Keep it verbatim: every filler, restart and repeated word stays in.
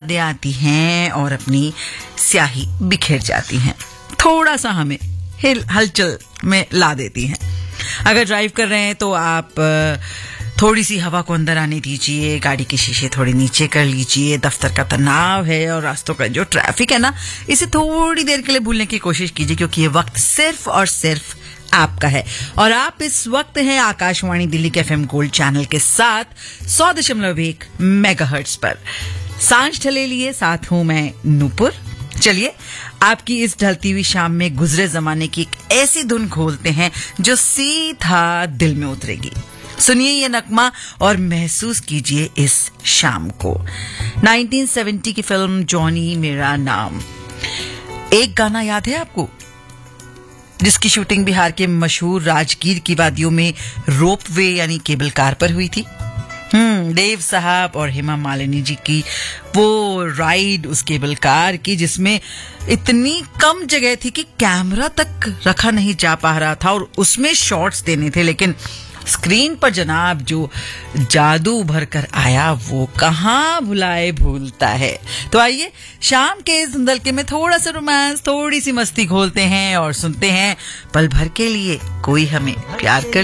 यादें आती हैं और अपनी स्याही बिखेर जाती हैं, थोड़ा सा हमें हिल हलचल में ला देती हैं। अगर ड्राइव कर रहे हैं तो आप थोड़ी सी हवा को अंदर आने दीजिए, गाड़ी के शीशे थोड़े नीचे कर लीजिए। दफ्तर का तनाव है और रास्तों का जो ट्रैफिक है ना, इसे थोड़ी देर के लिए भूलने की कोशिश कीजिए, क्योंकि ये वक्त सिर्फ और सिर्फ आपका है। और आप इस वक्त हैं आकाशवाणी दिल्ली के एफएम गोल्ड चैनल के साथ सौ दशमलव एक मेगाहर्ट्ज पर। सांझ ढले लिए साथ हूं मैं नूपुर। चलिए आपकी इस ढलती हुई शाम में गुजरे जमाने की एक ऐसी धुन खोलते हैं जो सीधा दिल में उतरेगी। सुनिए ये नगमा और महसूस कीजिए इस शाम को। उन्नीस सौ सत्तर की फिल्म जॉनी मेरा नाम। एक गाना याद है आपको, जिसकी शूटिंग बिहार के मशहूर राजगीर की वादियों में रोपवे यानी केबल कार पर हुई थी। हम्म देव साहब और हेमा मालिनी जी की वो राइड उस केबल कार की, जिसमें इतनी कम जगह थी कि कैमरा तक रखा नहीं जा पा रहा था और उसमें शॉट्स देने थे, लेकिन स्क्रीन पर जनाब जो जादू उभर कर आया वो कहाँ भुलाए भूलता है। तो आइए शाम के इस धुंधलके में थोड़ा सा रोमांस, थोड़ी सी मस्ती खोलते हैं और सुनते हैं पल भर के लिए कोई हमें प्यार कर